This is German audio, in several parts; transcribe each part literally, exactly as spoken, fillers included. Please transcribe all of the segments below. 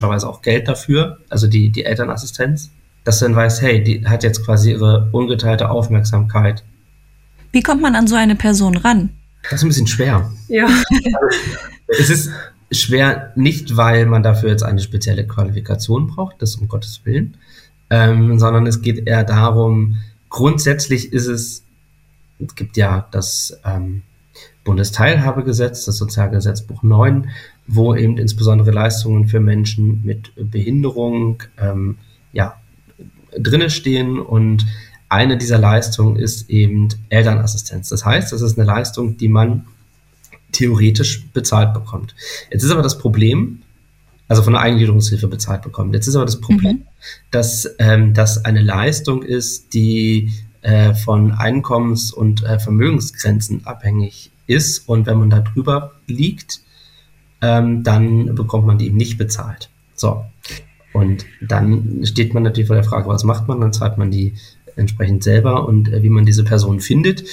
teilweise auch Geld dafür, also die, die Elternassistenz, dass du dann weißt, hey, die hat jetzt quasi ihre ungeteilte Aufmerksamkeit. Wie kommt man an so eine Person ran? Das ist ein bisschen schwer. Ja. Es ist schwer, nicht weil man dafür jetzt eine spezielle Qualifikation braucht, das um Gottes Willen, ähm, sondern es geht eher darum, grundsätzlich ist es, es gibt ja das ähm, Bundesteilhabegesetz, das Sozialgesetzbuch neun, wo eben insbesondere Leistungen für Menschen mit Behinderung ähm, ja, drinne stehen, und eine dieser Leistungen ist eben Elternassistenz. Das heißt, das ist eine Leistung, die man theoretisch bezahlt bekommt. Jetzt ist aber das Problem, also von der Eingliederungshilfe bezahlt bekommt. Jetzt ist aber das Problem, mhm. dass ähm, das eine Leistung ist, die äh, von Einkommens- und äh, Vermögensgrenzen abhängig ist, und wenn man da drüber liegt, ähm, dann bekommt man die eben nicht bezahlt. So. Und dann steht man natürlich vor der Frage, was macht man? Dann zahlt man die entsprechend selber, und äh, wie man diese Person findet.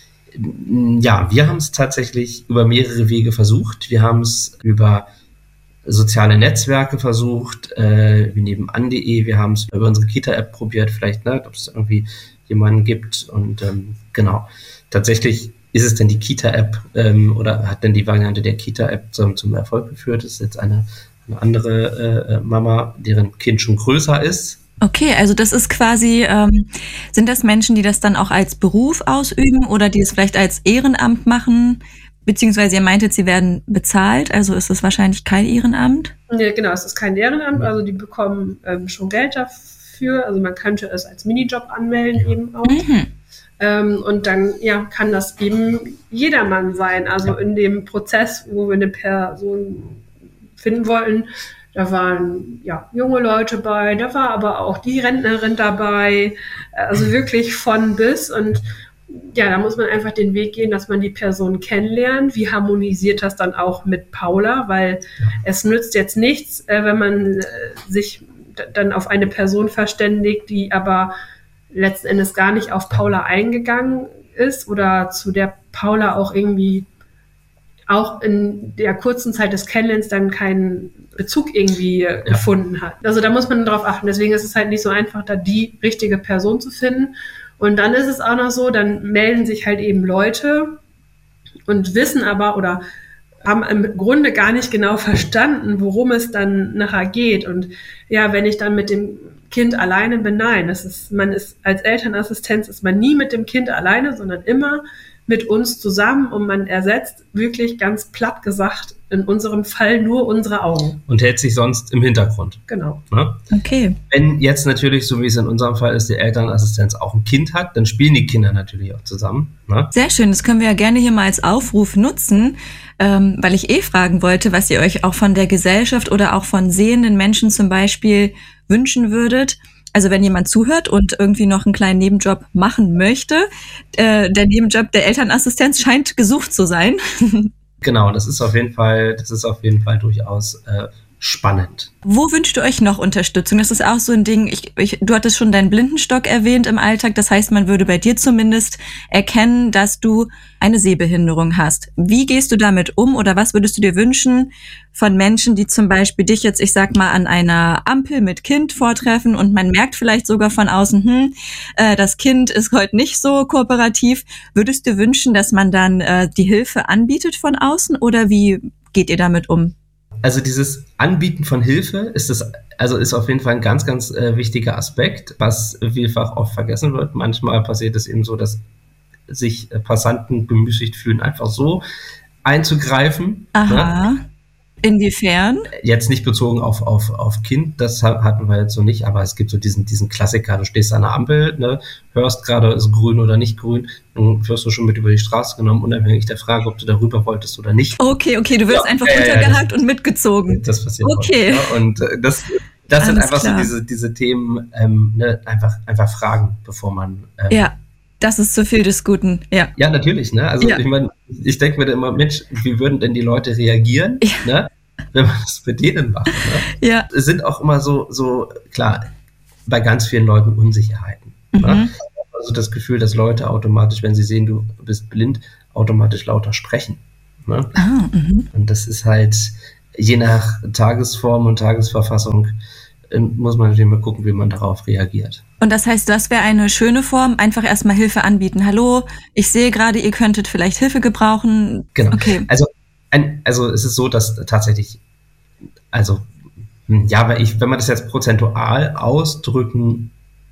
Ja, wir haben es tatsächlich über mehrere Wege versucht. Wir haben es über soziale Netzwerke versucht, äh, wie nebenan punkt de. Wir haben es über unsere Kita-App probiert, vielleicht, ne, ob es irgendwie jemanden gibt. Und ähm, genau, tatsächlich ist es denn die Kita-App ähm, oder hat denn die Variante der Kita-App zum, zum Erfolg geführt. Das ist jetzt eine, eine andere äh, Mama, deren Kind schon größer ist. Okay, also das ist quasi, ähm, sind das Menschen, die das dann auch als Beruf ausüben oder die es vielleicht als Ehrenamt machen? Beziehungsweise ihr meintet, sie werden bezahlt, also ist es wahrscheinlich kein Ehrenamt? Ja, genau, es ist kein Ehrenamt, also die bekommen ähm, schon Geld dafür, also man könnte es als Minijob anmelden, ja. eben auch. Mhm. Ähm, und dann ja, kann das eben jedermann sein, also in dem Prozess, wo wir eine Person finden wollten. Da waren ja junge Leute bei, da war aber auch die Rentnerin dabei, also wirklich von bis. Und ja, da muss man einfach den Weg gehen, dass man die Person kennenlernt. Wie harmonisiert das dann auch mit Paula? Weil ja. es nützt jetzt nichts, äh, wenn man äh, sich d- dann auf eine Person verständigt, die aber letzten Endes gar nicht auf Paula eingegangen ist oder zu der Paula auch irgendwie auch in der kurzen Zeit des Kennenlernens dann keinen Bezug irgendwie ja. gefunden hat. Also da muss man darauf achten. Deswegen ist es halt nicht so einfach, da die richtige Person zu finden. Und dann ist es auch noch so, dann melden sich halt eben Leute und wissen aber oder haben im Grunde gar nicht genau verstanden, worum es dann nachher geht. Und ja, wenn ich dann mit dem Kind alleine bin, nein, das ist, man ist als Elternassistenz ist man nie mit dem Kind alleine, sondern immer mit uns zusammen, und man ersetzt wirklich ganz platt gesagt in unserem Fall nur unsere Augen. Und hält sich sonst im Hintergrund. Genau. Ne? Okay. Wenn jetzt natürlich, so wie es in unserem Fall ist, die Elternassistenz auch ein Kind hat, dann spielen die Kinder natürlich auch zusammen. Ne? Sehr schön, das können wir ja gerne hier mal als Aufruf nutzen, ähm, weil ich eh fragen wollte, was ihr euch auch von der Gesellschaft oder auch von sehenden Menschen zum Beispiel wünschen würdet. Also wenn jemand zuhört und irgendwie noch einen kleinen Nebenjob machen möchte, äh, der Nebenjob der Elternassistenz scheint gesucht zu sein. Genau, das ist auf jeden Fall, das ist auf jeden Fall durchaus äh, spannend. Wo wünscht ihr euch noch Unterstützung? Das ist auch so ein Ding, ich, ich, du hattest schon deinen Blindenstock erwähnt im Alltag, das heißt, man würde bei dir zumindest erkennen, dass du eine Sehbehinderung hast. Wie gehst du damit um oder was würdest du dir wünschen von Menschen, die zum Beispiel dich jetzt, ich sag mal, an einer Ampel mit Kind vortreffen und man merkt vielleicht sogar von außen, hm, äh, das Kind ist heute nicht so kooperativ. Würdest du wünschen, dass man dann äh, die Hilfe anbietet von außen oder wie geht ihr damit um? Also dieses Anbieten von Hilfe ist das, also ist auf jeden Fall ein ganz, ganz äh, wichtiger Aspekt, was vielfach oft vergessen wird. Manchmal passiert es eben so, dass sich äh, Passanten bemüßigt fühlen, einfach so einzugreifen. Aha. Ne? Inwiefern? Jetzt nicht bezogen auf, auf, auf Kind, das hatten wir jetzt so nicht, aber es gibt so diesen, diesen Klassiker, du stehst an der Ampel, ne, hörst gerade, ist grün oder nicht grün, dann wirst du schon mit über die Straße genommen, unabhängig der Frage, ob du darüber wolltest oder nicht. Okay, okay, du wirst ja, einfach äh, runtergehakt ja, und mitgezogen. Das passiert okay. auch. Ja, und äh, das, das sind einfach klar. so diese, diese Themen, ähm, ne, einfach, einfach fragen, bevor man... Ähm, ja. Das ist zu viel des Guten, ja. Ja, natürlich, ne? Also ja. ich meine, ich denke mir immer, Mensch, wie würden denn die Leute reagieren, ja. ne? Wenn man das mit denen macht, ne? Ja. Es sind auch immer so, so, klar, bei ganz vielen Leuten Unsicherheiten. Mhm. Ne? Also das Gefühl, dass Leute automatisch, wenn sie sehen, du bist blind, automatisch lauter sprechen. Ne? Ah, mhm. Und das ist halt, je nach Tagesform und Tagesverfassung äh, muss man natürlich mal gucken, wie man darauf reagiert. Und das heißt, das wäre eine schöne Form, einfach erstmal Hilfe anbieten. Hallo, ich sehe gerade, ihr könntet vielleicht Hilfe gebrauchen. Genau. Okay. Also, ein, also es ist so, dass tatsächlich, also ja, aber ich, wenn man das jetzt prozentual ausdrücken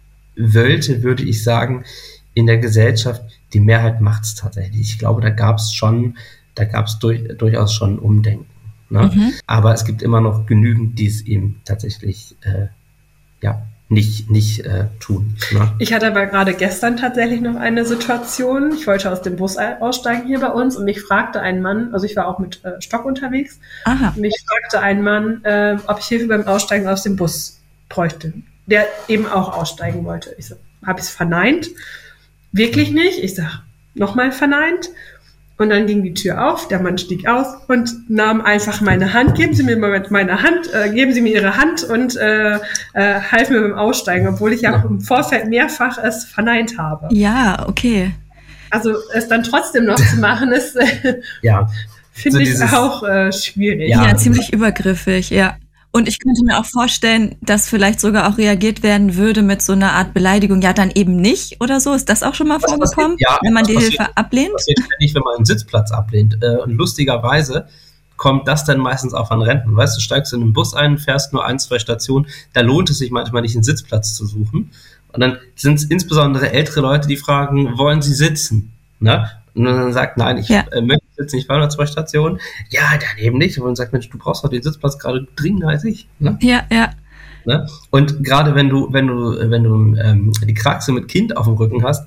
wollte, würde ich sagen, in der Gesellschaft, die Mehrheit macht es tatsächlich. Ich glaube, da gab es schon, da gab es durch, durchaus schon Umdenken. Ne? Mhm. Aber es gibt immer noch genügend, die es eben tatsächlich äh, ja, nicht, nicht äh, tun. Ne? Ich hatte aber gerade gestern tatsächlich noch eine Situation. Ich wollte aus dem Bus aussteigen hier bei uns und mich fragte ein Mann, also ich war auch mit äh, Stock unterwegs, Aha. mich fragte ein Mann, äh, ob ich Hilfe beim Aussteigen aus dem Bus bräuchte, der eben auch aussteigen wollte. Ich so, habe ich es verneint? Wirklich nicht? Ich sage, nochmal verneint. Und dann ging die Tür auf, der Mann stieg aus und nahm einfach meine Hand. Geben Sie mir mal meine Hand, äh, geben Sie mir Ihre Hand und äh, äh, half mir beim Aussteigen, obwohl ich ja, ja im Vorfeld mehrfach es verneint habe. Ja, okay. Also es dann trotzdem noch zu machen, ist äh, ja. finde so ich dieses, auch äh, schwierig. Ja, ja, ziemlich übergriffig, ja. Und ich könnte mir auch vorstellen, dass vielleicht sogar auch reagiert werden würde mit so einer Art Beleidigung, ja, dann eben nicht oder so. Ist das auch schon mal was vorgekommen, passiert, ja, wenn man die passiert, Hilfe ablehnt? Das passiert ständig, wenn man einen Sitzplatz ablehnt. Und lustigerweise kommt das dann meistens auch an Renten. Weißt du, steigst in einen Bus ein, fährst nur ein, zwei Stationen, da lohnt es sich manchmal nicht, einen Sitzplatz zu suchen. Und dann sind es insbesondere ältere Leute, die fragen, wollen sie sitzen? Ne? Und dann sagt, nein, ich ja. äh, möchte jetzt nicht fahren, oder zwei Stationen. Ja, dann eben nicht. Und man sagt, Mensch, du brauchst doch den Sitzplatz gerade dringender als ich. Ne? Ja, ja. Ne? Und gerade wenn du, wenn du, wenn du ähm, die Kraxe mit Kind auf dem Rücken hast,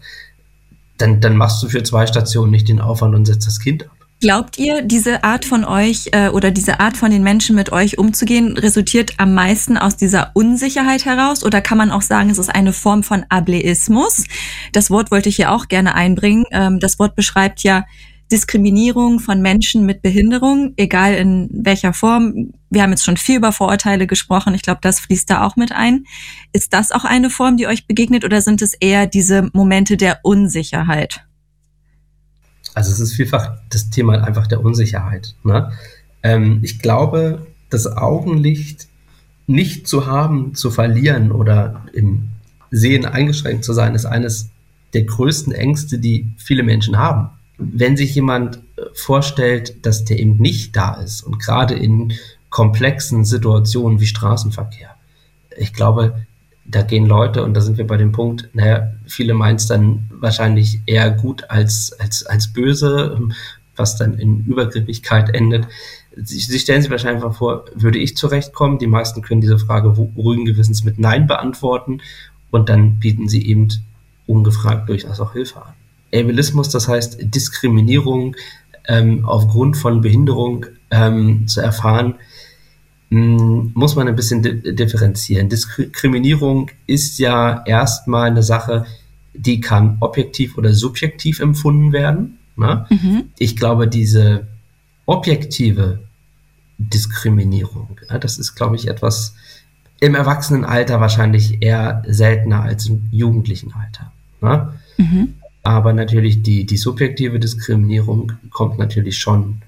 dann, dann machst du für zwei Stationen nicht den Aufwand und setzt das Kind ab. Glaubt ihr, diese Art von euch äh, oder diese Art von den Menschen mit euch umzugehen, resultiert am meisten aus dieser Unsicherheit heraus? Oder kann man auch sagen, es ist eine Form von Ableismus? Das Wort wollte ich hier auch gerne einbringen. Ähm, das Wort beschreibt ja Diskriminierung von Menschen mit Behinderung, egal in welcher Form. Wir haben jetzt schon viel über Vorurteile gesprochen. Ich glaube, das fließt da auch mit ein. Ist das auch eine Form, die euch begegnet, oder sind es eher diese Momente der Unsicherheit? Also es ist vielfach das Thema einfach der Unsicherheit. Ne? Ähm, ich glaube, das Augenlicht nicht zu haben, zu verlieren oder im Sehen eingeschränkt zu sein, ist eines der größten Ängste, die viele Menschen haben. Wenn sich jemand vorstellt, dass der eben nicht da ist und gerade in komplexen Situationen wie Straßenverkehr, ich glaube, da gehen Leute, und da sind wir bei dem Punkt, naja, viele meinen es dann wahrscheinlich eher gut als, als, als böse, was dann in Übergriffigkeit endet. Sie, Sie stellen sich wahrscheinlich einfach vor, würde ich zurechtkommen? Die meisten können diese Frage ruhigen Gewissens mit Nein beantworten und dann bieten sie eben ungefragt durchaus auch Hilfe an. Ableismus, das heißt Diskriminierung ähm, aufgrund von Behinderung ähm, zu erfahren, muss man ein bisschen differenzieren. Diskriminierung ist ja erstmal eine Sache, die kann objektiv oder subjektiv empfunden werden. Ne? Mhm. Ich glaube, diese objektive Diskriminierung, ja, das ist, glaube ich, etwas im Erwachsenenalter wahrscheinlich eher seltener als im jugendlichen Alter. Ne? Mhm. Aber natürlich die, die subjektive Diskriminierung kommt natürlich schon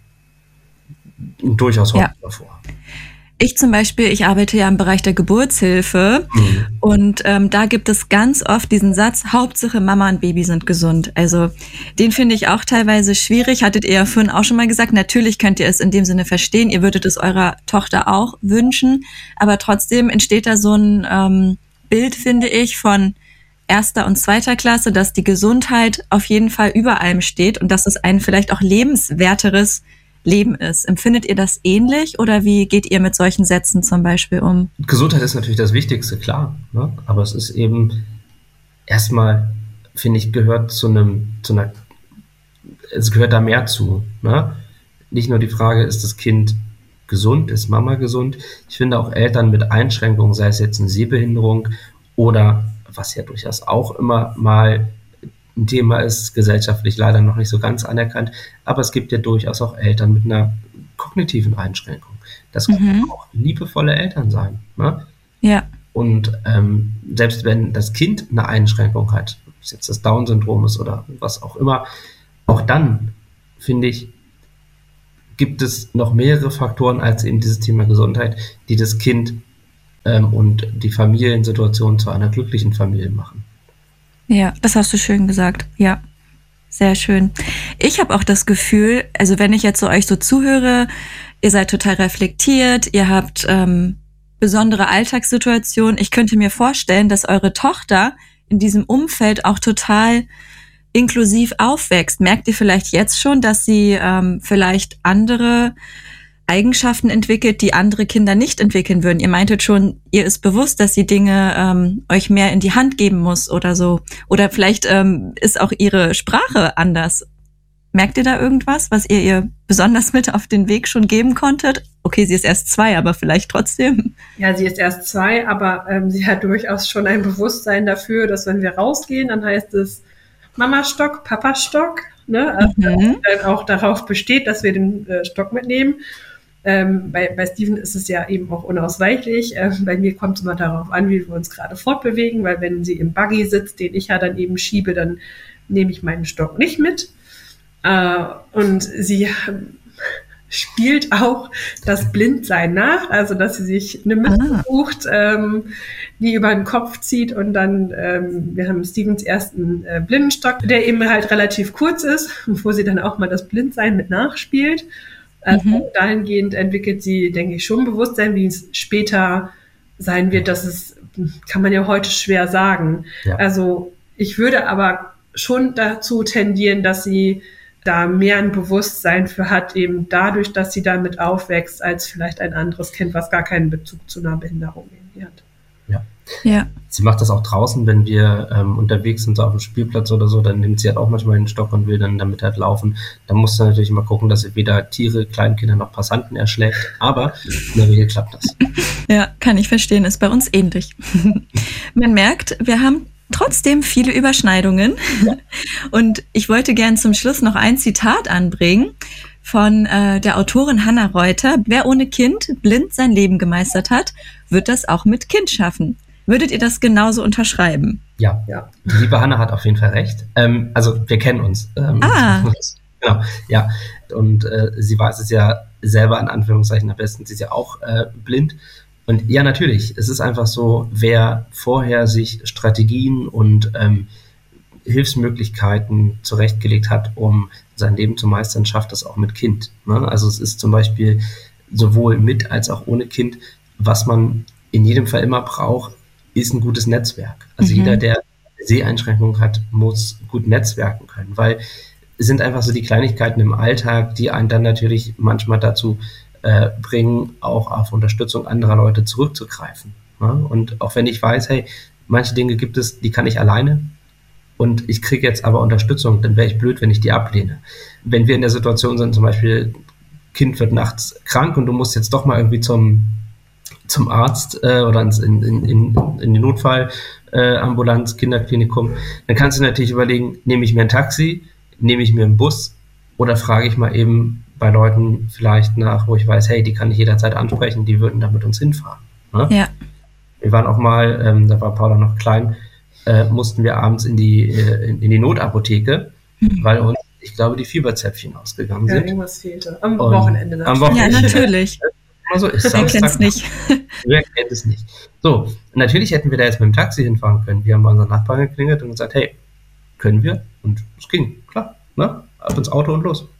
durchaus häufiger ja. vor. Ich zum Beispiel, ich arbeite ja im Bereich der Geburtshilfe mhm. und ähm, da gibt es ganz oft diesen Satz, Hauptsache Mama und Baby sind gesund. Also den finde ich auch teilweise schwierig. Hattet ihr ja vorhin auch schon mal gesagt, natürlich könnt ihr es in dem Sinne verstehen, ihr würdet es eurer Tochter auch wünschen, aber trotzdem entsteht da so ein ähm, Bild, finde ich, von erster und zweiter Klasse, dass die Gesundheit auf jeden Fall über allem steht und dass es ein vielleicht auch lebenswerteres Leben ist. Empfindet ihr das ähnlich oder wie geht ihr mit solchen Sätzen zum Beispiel um? Gesundheit ist natürlich das Wichtigste, klar. Ne? Aber es ist eben erstmal, finde ich, gehört zu einem, zu einer, es gehört da mehr zu. Ne? Nicht nur die Frage, ist das Kind gesund, ist Mama gesund? Ich finde auch Eltern mit Einschränkungen, sei es jetzt eine Sehbehinderung oder, was ja durchaus auch immer mal ein Thema ist, gesellschaftlich leider noch nicht so ganz anerkannt, aber es gibt ja durchaus auch Eltern mit einer kognitiven Einschränkung. Das können mhm. auch liebevolle Eltern sein. Ne? Ja. Und ähm, selbst wenn das Kind eine Einschränkung hat, ob es jetzt das Down-Syndrom ist oder was auch immer, auch dann, finde ich, gibt es noch mehrere Faktoren als eben dieses Thema Gesundheit, die das Kind ähm, und die Familiensituation zu einer glücklichen Familie machen. Ja, das hast du schön gesagt. Ja, sehr schön. Ich habe auch das Gefühl, also wenn ich jetzt so euch so zuhöre, ihr seid total reflektiert, ihr habt ähm, besondere Alltagssituationen. Ich könnte mir vorstellen, dass eure Tochter in diesem Umfeld auch total inklusiv aufwächst. Merkt ihr vielleicht jetzt schon, dass sie ähm, vielleicht andere Eigenschaften entwickelt, die andere Kinder nicht entwickeln würden? Ihr meintet schon, ihr ist bewusst, dass sie Dinge ähm, euch mehr in die Hand geben muss oder so. Oder vielleicht ähm, ist auch ihre Sprache anders. Merkt ihr da irgendwas, was ihr ihr besonders mit auf den Weg schon geben konntet? Okay, sie ist erst zwei, aber vielleicht trotzdem. Ja, sie ist erst zwei, aber ähm, sie hat durchaus schon ein Bewusstsein dafür, dass wenn wir rausgehen, dann heißt es Mama-Stock, Papa-Stock. Ne? Also mhm. dann auch darauf besteht, dass wir den äh, Stock mitnehmen. Ähm, bei, bei Steven ist es ja eben auch unausweichlich. Ähm, bei mir kommt es immer darauf an, wie wir uns gerade fortbewegen, weil wenn sie im Buggy sitzt, den ich ja dann eben schiebe, dann nehme ich meinen Stock nicht mit. Äh, und sie spielt auch das Blindsein nach, also dass sie sich eine Mütze ah. sucht, ähm, die über den Kopf zieht und dann, ähm, wir haben Stevens ersten äh, Blindenstock, der eben halt relativ kurz ist, wo sie dann auch mal das Blindsein mit nachspielt. Also mhm. dahingehend entwickelt sie, denke ich, schon Bewusstsein, wie es später sein wird. Das ist, kann man ja heute schwer sagen. Ja. Also ich würde aber schon dazu tendieren, dass sie da mehr ein Bewusstsein für hat, eben dadurch, dass sie damit aufwächst, als vielleicht ein anderes Kind, was gar keinen Bezug zu einer Behinderung irgendwie hat. Ja. Ja. Sie macht das auch draußen, wenn wir ähm, unterwegs sind, so auf dem Spielplatz oder so, dann nimmt sie halt auch manchmal den Stock und will dann damit halt laufen. Da muss sie natürlich immer gucken, dass sie weder Tiere, Kleinkinder noch Passanten erschlägt, aber in der Regel klappt das. Ja, kann ich verstehen, ist bei uns ähnlich. Man merkt, wir haben trotzdem viele Überschneidungen. Ja. Und ich wollte gern zum Schluss noch ein Zitat anbringen von äh, der Autorin Hannah Reuter. Wer ohne Kind blind sein Leben gemeistert hat, wird das auch mit Kind schaffen. Würdet ihr das genauso unterschreiben? Ja, ja. Die liebe Hannah hat auf jeden Fall recht. Ähm, also wir kennen uns. Ähm, ah. Genau, ja. Und äh, sie weiß es ja selber in Anführungszeichen am besten. Sie ist ja auch äh, blind. Und ja, natürlich, es ist einfach so, wer vorher sich Strategien und ähm, Hilfsmöglichkeiten zurechtgelegt hat, um sein Leben zu meistern, schafft das auch mit Kind. Ne? Also es ist zum Beispiel sowohl mit als auch ohne Kind, was man in jedem Fall immer braucht, ist ein gutes Netzwerk. Also mhm. jeder, der Seheinschränkungen hat, muss gut netzwerken können, weil es sind einfach so die Kleinigkeiten im Alltag, die einen dann natürlich manchmal dazu äh, bringen, auch auf Unterstützung anderer Leute zurückzugreifen. Ja? Und auch wenn ich weiß, hey, manche Dinge gibt es, die kann ich alleine und ich kriege jetzt aber Unterstützung, dann wäre ich blöd, wenn ich die ablehne. Wenn wir in der Situation sind, zum Beispiel, Kind wird nachts krank und du musst jetzt doch mal irgendwie zum zum Arzt äh, oder ins, in, in, in, in die Notfallambulanz, äh, Kinderklinikum, dann kannst du natürlich überlegen, nehme ich mir ein Taxi, nehme ich mir einen Bus oder frage ich mal eben bei Leuten vielleicht nach, wo ich weiß, hey, die kann ich jederzeit ansprechen, die würden da mit uns hinfahren. Ne? Ja. Wir waren auch mal, ähm, da war Paula noch klein, äh, mussten wir abends in die, äh, in, in die Notapotheke, mhm. weil uns, ich glaube, die Fieberzäpfchen ausgegangen ja, sind. Ja, irgendwas fehlte. Am Und Wochenende natürlich. Am Wochenende. Ja, natürlich. So ist Wer kennt es nicht? Wer kennt es nicht? So, natürlich hätten wir da jetzt mit dem Taxi hinfahren können. Wir haben bei unseren Nachbarn geklingelt und gesagt, hey, können wir? Und es ging, klar. Ne? Ab ins Auto und los.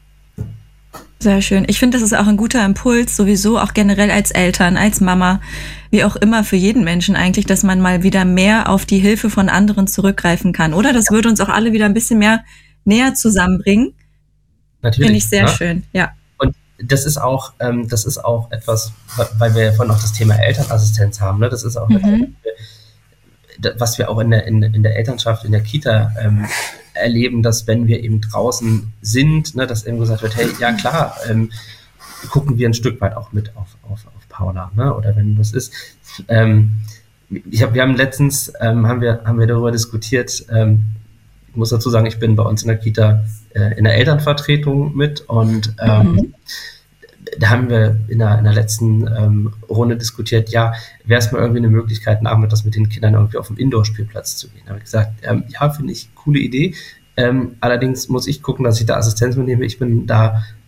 Sehr schön. Ich finde, das ist auch ein guter Impuls, sowieso auch generell als Eltern, als Mama, wie auch immer für jeden Menschen eigentlich, dass man mal wieder mehr auf die Hilfe von anderen zurückgreifen kann. Oder das würde uns auch alle wieder ein bisschen mehr näher zusammenbringen. Natürlich. Finde ich sehr ne? schön, ja. Das ist auch, ähm, das ist auch etwas, weil wir vorhin auch das Thema Elternassistenz haben, ne? Das ist auch mhm. etwas, was wir auch in der, in, in der Elternschaft, in der Kita ähm, erleben, dass wenn wir eben draußen sind, ne, dass eben gesagt wird, hey, ja klar, ähm, gucken wir ein Stück weit auch mit auf, auf, auf Paula, ne? Oder wenn das ist. Ähm, ich hab, wir haben letztens, ähm, haben wir, haben wir darüber diskutiert, ähm, ich muss dazu sagen, ich bin bei uns in der Kita äh, in der Elternvertretung mit und ähm, mhm. da haben wir in der, in der letzten ähm, Runde diskutiert, ja, wäre es mal irgendwie eine Möglichkeit, nachmittags mit den Kindern irgendwie auf dem Indoor-Spielplatz zu gehen. Da habe ich gesagt, ähm, ja, finde ich, coole Idee. Ähm, allerdings muss ich gucken, dass ich da Assistenz mitnehme. Ich bin da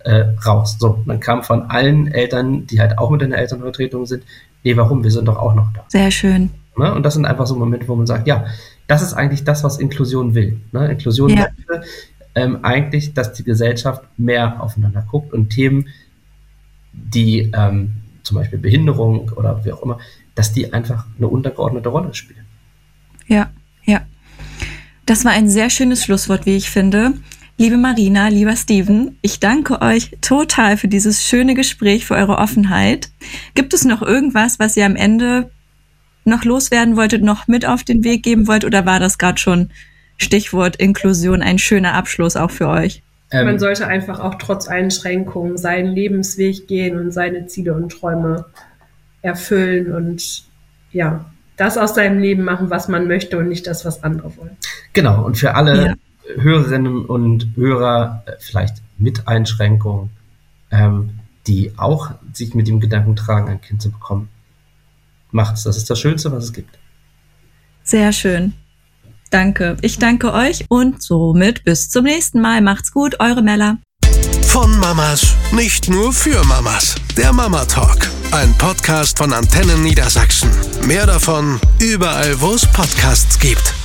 äh, raus. So, dann kam von allen Eltern, die halt auch mit in der Elternvertretung sind, nee, warum? Wir sind doch auch noch da. Sehr schön. Ne? Und das sind einfach so Momente, wo man sagt, ja, das ist eigentlich das, was Inklusion will. Ne? Inklusion Ja. möchte ähm, eigentlich, dass die Gesellschaft mehr aufeinander guckt und Themen, die ähm, zum Beispiel Behinderung oder wie auch immer, dass die einfach eine untergeordnete Rolle spielen. Ja, ja. Das war ein sehr schönes Schlusswort, wie ich finde. Liebe Marina, lieber Steven, ich danke euch total für dieses schöne Gespräch, für eure Offenheit. Gibt es noch irgendwas, was ihr am Ende noch loswerden wolltet, noch mit auf den Weg geben wollt, oder war das gerade schon Stichwort Inklusion ein schöner Abschluss auch für euch? Ähm, Man sollte einfach auch trotz Einschränkungen seinen Lebensweg gehen und seine Ziele und Träume erfüllen und ja, das aus seinem Leben machen, was man möchte und nicht das, was andere wollen. Genau, und für alle Ja. Hörerinnen und Hörer, äh, vielleicht mit Einschränkungen, ähm, die auch sich mit dem Gedanken tragen, ein Kind zu bekommen, macht's. Das ist das Schönste, was es gibt. Sehr schön. Danke. Ich danke euch und somit bis zum nächsten Mal. Macht's gut, eure Mella. Von Mamas, nicht nur für Mamas. Der Mama Talk, ein Podcast von Antennen Niedersachsen. Mehr davon überall, wo es Podcasts gibt.